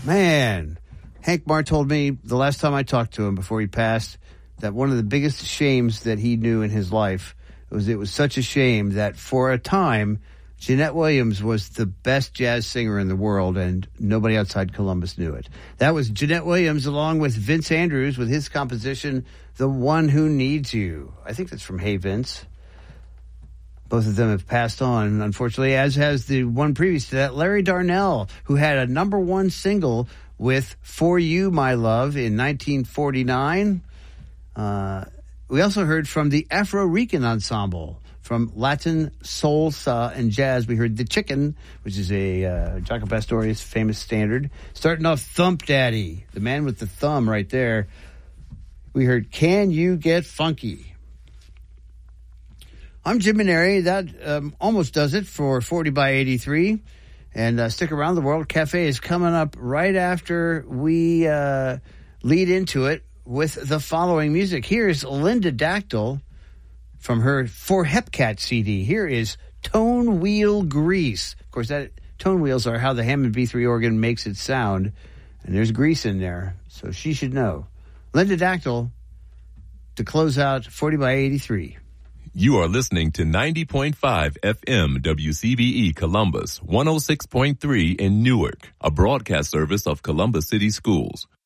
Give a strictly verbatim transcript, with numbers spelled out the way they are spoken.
Man, Hank Marr told me the last time I talked to him before he passed that one of the biggest shames that he knew in his life was it was such a shame that for a time, Jeanette Williams was the best jazz singer in the world, and nobody outside Columbus knew it. That was Jeanette Williams along with Vince Andrews with his composition, The One Who Needs You. I think that's from Hey Vince. Both of them have passed on, unfortunately, as has the one previous to that, Larry Darnell, who had a number one single with For You, My Love in nineteen forty-nine. Uh, we also heard from the Afro-Rican Ensemble. From Latin, salsa, and jazz, we heard The Chicken, which is a uh, Jaco Pastorius famous standard. Starting off, Thump Daddy, the man with the thumb right there. We heard Can You Get Funky? I'm Jim Maneri. That um, almost does it for forty by eighty-three. And uh, stick around. The World Cafe is coming up right after we uh, lead into it with the following music. Here's Linda Dactyl from her For Hepcat C D. Here is Tone Wheel Grease. Of course, that tone wheels are how the Hammond B three organ makes it sound. And there's grease in there, so she should know. Linda Dactyl to close out forty by eighty-three. You are listening to ninety point five F M W C B E Columbus, one oh six point three in Newark, a broadcast service of Columbus City Schools.